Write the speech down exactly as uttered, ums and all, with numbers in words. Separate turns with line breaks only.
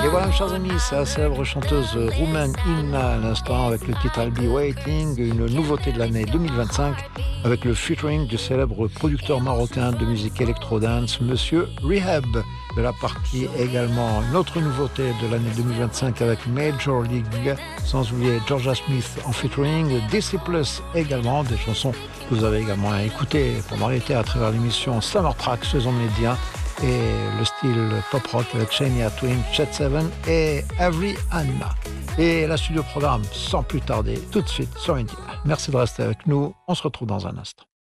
Et voilà, mes chers amis, c'est la célèbre chanteuse roumaine Inna à l'instant avec le titre I'll Be Waiting, une nouveauté de l'année deux mille vingt-cinq avec le featuring du célèbre producteur marocain de musique électro-dance, Monsieur Rehab. De la partie également une autre nouveauté de l'année deux mille vingt-cinq avec Major League, sans oublier Georgia Smith en featuring, D C Plus également, des chansons que vous avez également écoutées pendant l'été à travers l'émission Summer Track saison média, et le style pop rock avec Shania Twain, Chet Seven et Avery Anna. Et la studio programme sans plus tarder tout de suite sur Média. Merci de rester avec nous, on se retrouve dans un instant.